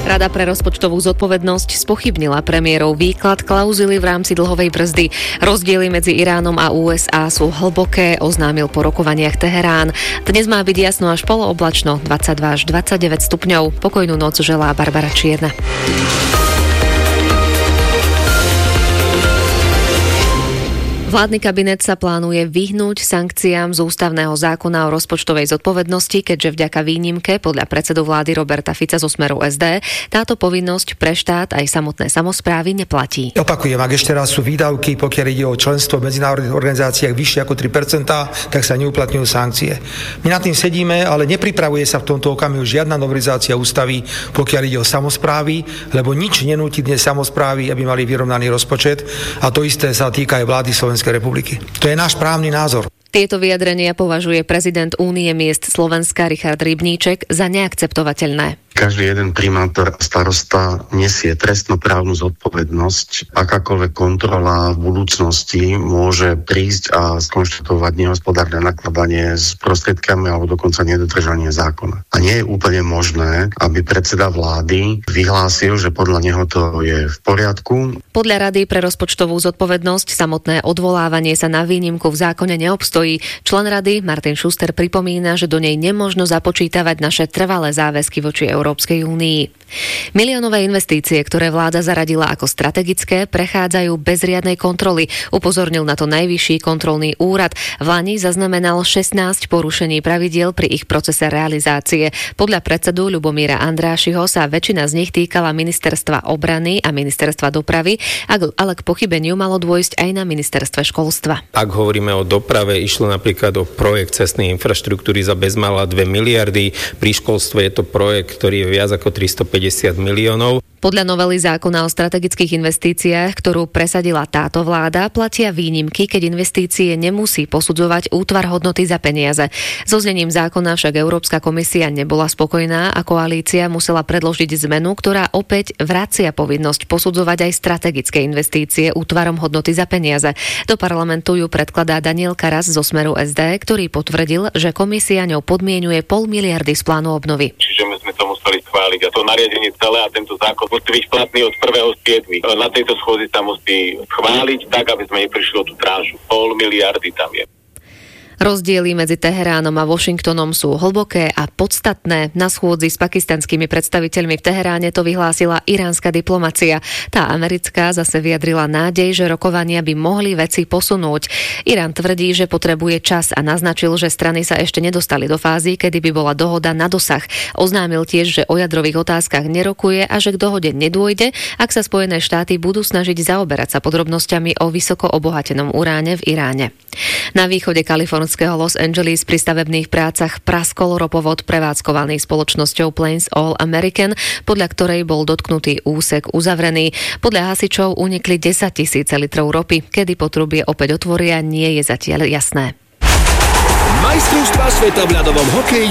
Rada pre rozpočtovú zodpovednosť spochybnila premiérov výklad klauzuly v rámci dlhovej brzdy. Rozdiely medzi Iránom a USA sú hlboké, oznámil po rokovaniach Teherán. Dnes má byť jasno až polooblačno, 22 až 29 stupňov. Pokojnú noc želá Barbara Čierna. Vládny kabinet sa plánuje vyhnúť sankciám z ústavného zákona o rozpočtovej zodpovednosti, keďže vďaka výnimke podľa predsedu vlády Roberta Fica zo Smeru SD táto povinnosť pre štát aj samotné samosprávy neplatí. Opakujem, ak ešte raz sú výdavky, pokiaľ ide o členstvo v medzinárodných organizáciách vyššie ako 3%, tak sa neuplatňujú sankcie. My nad tým sedíme, ale nepripravuje sa v tomto okamihu žiadna novelizácia ústavy, pokiaľ ide o samosprávy, lebo nič nenúti dnes samosprávy, aby mali vyrovnaný rozpočet, a to isté sa týka aj vlády Slovenskej republiky. To je náš právny názor. Tieto vyjadrenia považuje prezident Únie miest Slovenska Richard Rybníček za neakceptovateľné. Každý jeden primátor a starosta nesie trestnoprávnu zodpovednosť. Akákoľvek kontrola v budúcnosti môže prísť a skonštatovať nehospodárne nakladanie s prostriedkami alebo dokonca nedodržanie zákona. A nie je úplne možné, aby predseda vlády vyhlásil, že podľa neho to je v poriadku. Podľa Rady pre rozpočtovú zodpovednosť samotné odvolávanie sa na výnimku v zákone neobstojí. Člen Rady Martin Schuster pripomína, že do nej nemožno započítavať naše trvalé záväzky voči Európskej únii. Miliónové investície, ktoré vláda zaradila ako strategické, prechádzajú bez riadnej kontroly. Upozornil na to Najvyšší kontrolný úrad. V lani zaznamenal 16 porušení pravidiel pri ich procese realizácie. Podľa predsedu Ľubomíra Andrášiho sa väčšina z nich týkala ministerstva obrany a ministerstva dopravy, ale k pochybeniu malo dôjsť aj na ministerstve školstva. Ak hovoríme o doprave, išlo napríklad o projekt cestnej infraštruktúry za bezmála 2 miliardy. Pri školstve je to projekt, ktorý je viac ako 350 miliónov. Podľa novely zákona o strategických investíciách, ktorú presadila táto vláda, platia výnimky, keď investície nemusí posudzovať útvar hodnoty za peniaze. So znením zákona však Európska komisia nebola spokojná a koalícia musela predložiť zmenu, ktorá opäť vracia povinnosť posudzovať aj strategické investície útvarom hodnoty za peniaze. Do parlamentu ju predkladá Daniel Karas zo Smeru SD, ktorý potvrdil, že komisia ňou podmienuje 0,5 miliardy z plánu obnovy. Čiže my sme to museli schváliť a to nariadenie celé a tento zákon musí byť platný od 1.7. Na tejto schôdzi sa musí schváliť tak, aby sme neprišli o tú tranšu. 0,5 miliardy tam je. Rozdiely medzi Teheránom a Washingtonom sú hlboké a podstatné. Na schôdzi s pakistanskými predstaviteľmi v Teheráne to vyhlásila iránska diplomacia. Tá americká zase vyjadrila nádej, že rokovania by mohli veci posunúť. Irán tvrdí, že potrebuje čas a naznačil, že strany sa ešte nedostali do fázy, kedy by bola dohoda na dosah. Oznámil tiež, že o jadrových otázkach nerokuje a že k dohode nedôjde, ak sa Spojené štáty budú snažiť zaoberať sa podrobnosťami o vysoko obohatenom uráne v Iráne. Na východe kalifornského Los Angeles pri stavebných prácach praskol ropovod prevádzkovaný spoločnosťou Plains All American, podľa ktorej bol dotknutý úsek uzavrený. Podľa hasičov unikli 10 000 litrov ropy. Kedy potrubie opäť otvoria, nie je zatiaľ jasné. Majstrovstvá sveta v ľadovom hokeji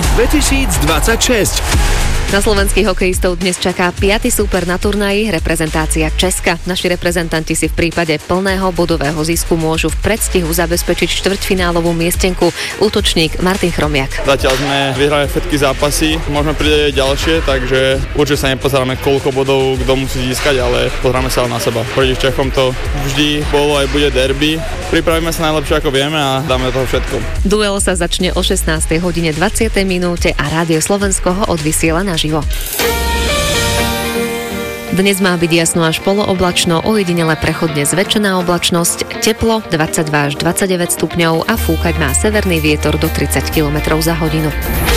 2026. Na slovenských hokejistov dnes čaká 5. súper na turnaji, reprezentácia Česka. Naši reprezentanti si v prípade plného bodového zisku môžu v predstihu zabezpečiť štvrťfinálovú miestenku. Útočník Martin Chromiak. Zatiaľ sme vyhrali všetky zápasy, môžeme pridať ďalšie, takže určite sa nepozeráme, koľko bodov kto musí získať, ale pozrieme sa na seba. Proti Čechom to vždy bolo aj bude derby. Pripravíme sa najlepšie ako vieme a dáme toho všetko. Duel sa začne o 16:20 a Rádio Slovensko ho odvysiela naživo. Dnes má byť jasno až polooblačno, ojedinele prechodne zväčšená oblačnosť, teplo 22 až 29 stupňov a fúkať má severný vietor do 30 km za hodinu.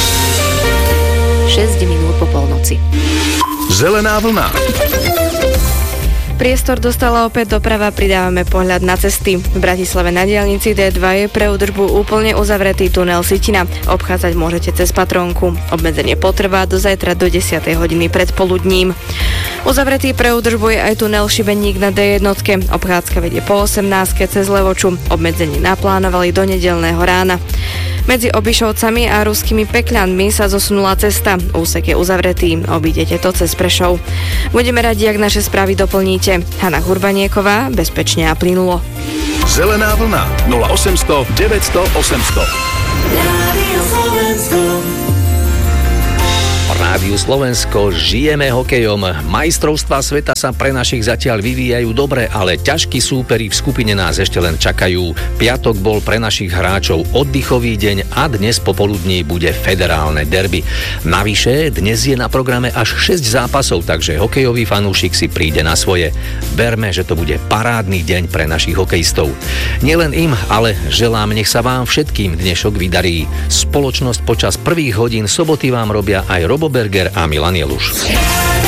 6 minút po polnoci. Zelená vlna. Priestor dostala opäť doprava, pridávame pohľad na cesty. V Bratislave na diaľnici D2 je pre údržbu úplne uzavretý tunel Sitina. Obchádzať môžete cez Patrónku. Obmedzenie potrvá do zajtra do 10. hodiny predpoludním. Uzavretý pre údržbu je aj tunel Šibeník na D1. Obchádzka vedie po 18. cez Levoču. Obmedzenie naplánovali do nedeľného rána. Medzi Obišovcami a Ruskými Pekľanmi sa zosunula cesta. Úsek je uzavretý, obídete to cez Prešov. Budeme radi, ak naše správy doplníte. Hana Hurbanieková, bezpečne a plynulo. Zelená vlna 0800 900 800. Rádiu Slovensko žijeme hokejom. Majstrovstvá sveta sa pre našich zatiaľ vyvíjajú dobre, ale ťažkí súperi v skupine nás ešte len čakajú. Piatok bol pre našich hráčov oddychový deň a dnes popoludní bude federálne derby. Navyše, dnes je na programe až 6 zápasov, takže hokejový fanúšik si príde na svoje. Verme, že to bude parádny deň pre našich hokejistov. Nielen im, ale želám, nech sa vám všetkým dnešok vydarí. Spoločnosť počas prvých hodín soboty vám robia aj Robo Berger a Milan Jeluš.